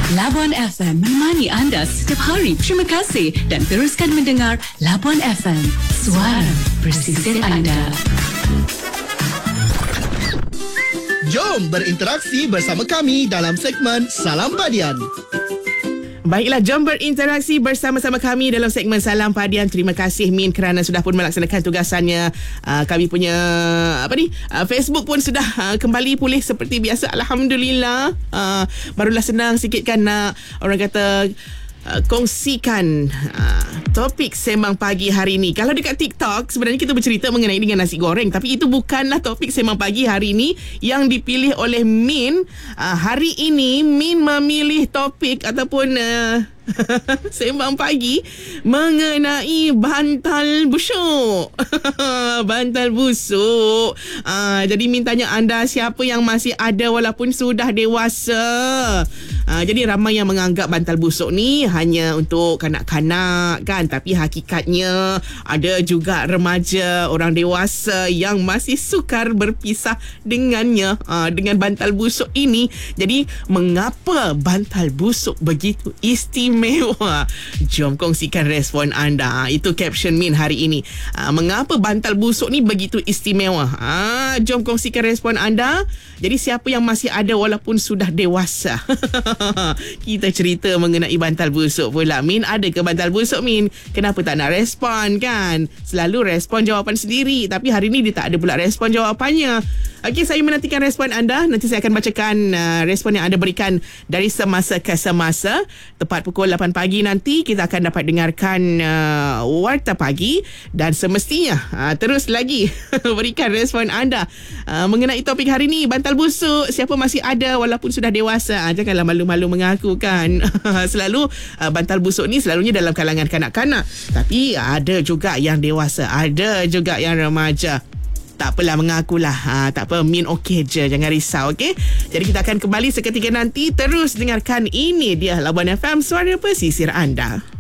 Labuan FM menemani anda setiap hari. Terima kasih dan teruskan mendengar Labuan FM, suara pesisir anda. Jom berinteraksi bersama kami dalam segmen Salam Padian. Baiklah, jom berinteraksi bersama-sama kami dalam segmen Salam Padian. Terima kasih Min kerana sudah pun melaksanakan tugasannya. Kami punya Facebook pun sudah kembali pulih seperti biasa. Alhamdulillah. Barulah senang sikit kan nak orang kata kongsikan topik sembang pagi hari ini. Kalau dekat TikTok sebenarnya kita bercerita mengenai dengan nasi goreng, tapi itu bukanlah topik sembang pagi hari ini yang dipilih oleh Min. Hari ini Min memilih topik ataupun sembang pagi mengenai bantal busuk. Bantal busuk. Jadi Min tanya anda, siapa yang masih ada walaupun sudah dewasa? Jadi ramai yang menganggap bantal busuk ni hanya untuk kanak-kanak kan, tapi hakikatnya ada juga remaja, orang dewasa yang masih sukar berpisah dengannya, dengan bantal busuk ini. Jadi mengapa bantal busuk begitu istimewa? Jom kongsikan respon anda. Itu caption Min hari ini. Mengapa bantal busuk ni begitu istimewa? Jom kongsikan respon anda. Jadi siapa yang masih ada walaupun sudah dewasa? Kita cerita mengenai bantal busuk pula. Min, ada ke bantal busuk Min? Kenapa tak nak respon kan? Selalu respon jawapan sendiri, tapi hari ni dia tak ada pula respon jawapannya. Okey, saya menantikan respon anda. Nanti saya akan bacakan respon yang anda berikan dari semasa ke semasa. Tepat pukul 8 pagi nanti kita akan dapat dengarkan Warta Pagi, dan semestinya terus lagi berikan respon anda mengenai topik hari ni, bantal busuk. Siapa masih ada walaupun sudah dewasa? Janganlah malu-malu mengaku kan. Selalu bantal busuk ni selalunya dalam kalangan kanak-kanak, tapi ada juga yang dewasa, ada juga yang remaja. Tak apalah, mengakulah. Tak apa, Min okey je, jangan risau, okey? Jadi kita akan kembali seketika nanti. Terus dengarkan, ini dia Labuan FM, suara pesisir anda.